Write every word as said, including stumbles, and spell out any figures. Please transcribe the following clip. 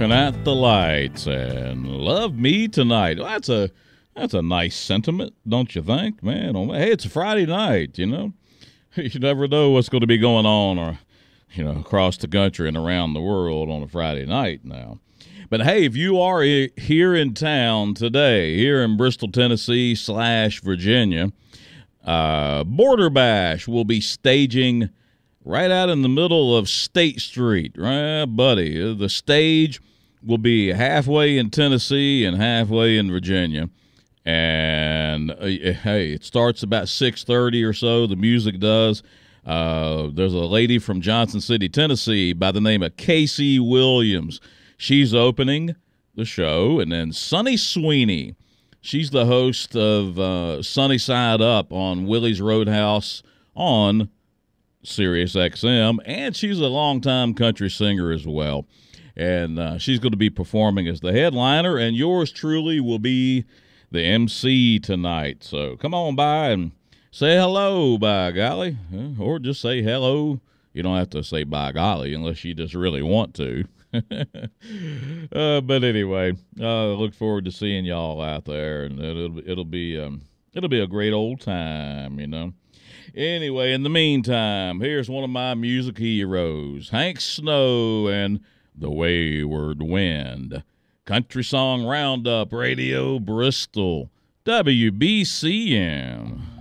laughing at the lights and love me tonight. Well, that's a that's a nice sentiment, don't you think, man? Oh, hey, it's a Friday night, you know. You never know what's going to be going on, or you know, across the country and around the world on a Friday night now. But hey, if you are here in town today, here in Bristol, Tennessee slash Virginia, uh, Border Bash will be staging right out in the middle of State Street, right, buddy? The stage will be halfway in Tennessee and halfway in Virginia. And, uh, hey, it starts about six thirty or so. The music does. Uh, there's a lady from Johnson City, Tennessee by the name of Casey Williams. She's opening the show. And then Sunny Sweeney, she's the host of uh, Sunny Side Up on Willie's Roadhouse on Sirius X M, and she's a longtime country singer as well. And uh, she's going to be performing as the headliner, and yours truly will be the M C tonight. So come on by and say hello, by golly, or just say hello. You don't have to say by golly unless you just really want to. uh, but anyway, uh, look forward to seeing y'all out there, and it'll it'll be um, it'll be a great old time, you know. Anyway, in the meantime, here's one of my music heroes, Hank Snow and The Wayward Wind. Country Song Roundup Radio, Bristol, W B C M.